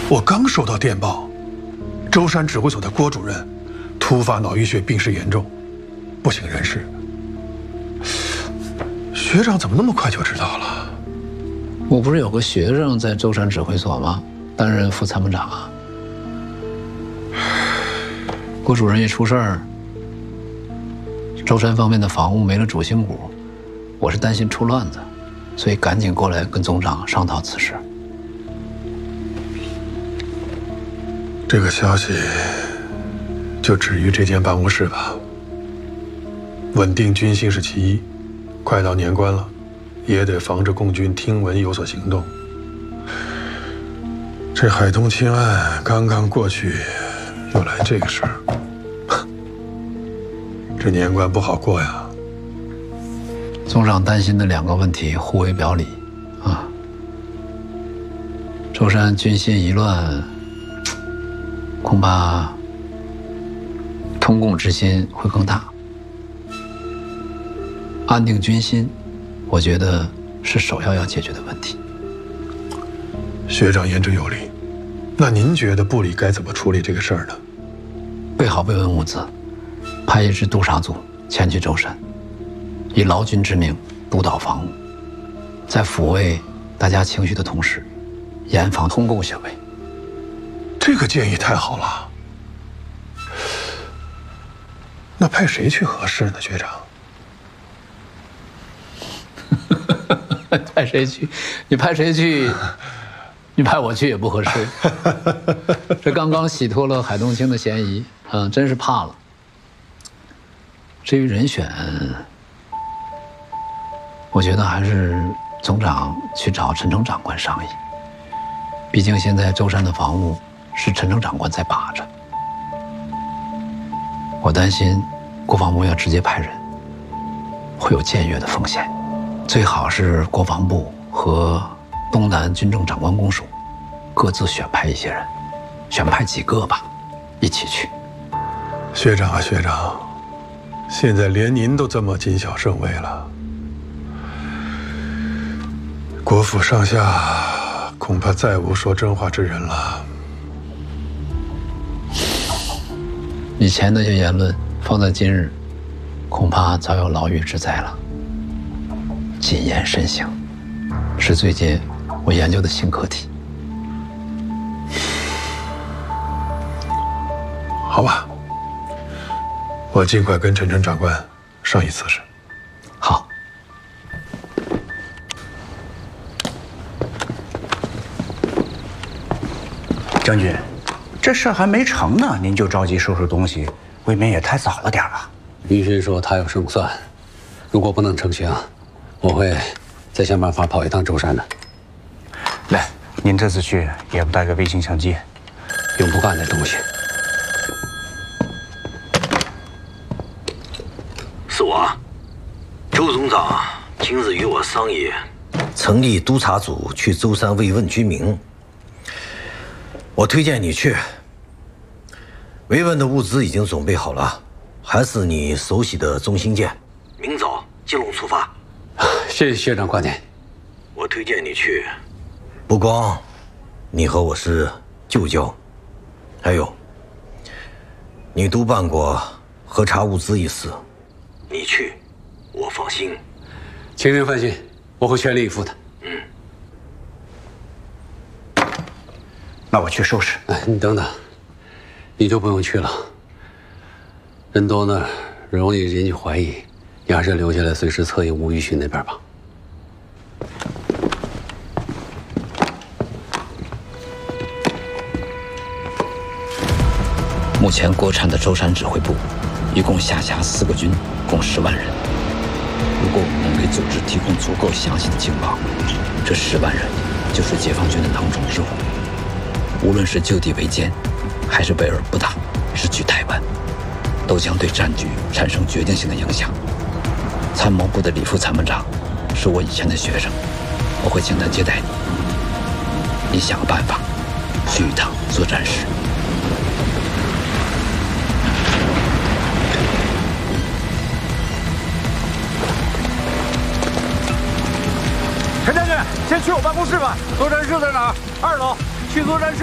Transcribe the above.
我刚收到电报，舟山指挥所的郭主任突发脑溢血，病势严重，不省人事。学长怎么那么快就知道了？ 我不是有个学生在舟山指挥所吗？担任副参谋长啊。郭主任一出事儿，舟山方面的防务没了主心骨，我是担心出乱子，所以赶紧过来跟总长商讨此事。 这个消息就止于这间办公室吧。稳定军心是其一，快到年关了，也得防着共军听闻有所行动。这海东清案刚刚过去，又来这个事儿，这年关不好过呀。 总长担心的两个问题互为表里啊。舟山军心一乱，恐怕通共之心会更大。安定军心，我觉得是首要解决的问题。 学长言之有理，那您觉得部里该怎么处理这个事儿呢？ 备好慰问物资，派一支督察组前去舟山，以劳军之名督导防务，在抚慰大家情绪的同时，严防通共行为。 这个建议太好了。那派谁去合适呢，学长？ 派谁去？你派谁去？你派我去也不合适。这刚刚洗脱了海东青的嫌疑，真是怕了。至于人选，我觉得还是总长去找陈诚长官商议。毕竟现在舟山的防务是陈诚长官在把着，我担心国防部要直接派人，会有僭越的风险。最好是国防部和东南军政长官公署各自选派一些人，选派几个吧，一起去。 学长啊，学长，现在连您都这么谨小慎微了，国府上下恐怕再无说真话之人了。 以前那些言论放在今日，恐怕早有牢狱之灾了。谨言慎行，是最近我研究的新课题。 好吧，我尽快跟陈诚长官商议此事。 好。 将军，这事还没成呢，您就着急收拾东西，未免也太早了点吧？ 于勋说他有胜算，如果不能成行，我会再想办法跑一趟舟山的。 来，您这次去也不带个卫星相机？ 用不干的东西。 是我，周总长今日与我商议，成立督察组去舟山慰问军民。我推荐你去。慰问的物资已经准备好了，还是你熟悉的中兴舰。明早接龙出发。 谢谢学长挂念。 我推荐你去，不光你和我是旧交，还有你督办过核查物资一事，你去我放心。 请您放心，我会全力以赴的。 那我去收拾。 哎，你等等，你就不用去了。人多那儿容易引起怀疑，你还是留下来随时策应吴玉勋那边吧。 目前国产的舟山指挥部一共下辖4个军，共10万人。如果我们能给组织提供足够详细的情报，这10万人就是解放军的囊中之物。无论是就地围歼，还是围而不打，直取台湾，都将对战局产生决定性的影响。参谋部的李副参谋长是我以前的学生，我会请他接待你。你想个办法，去一趟作战室。 陈将军，先去我办公室吧。作战室在哪儿？2楼，去作战室。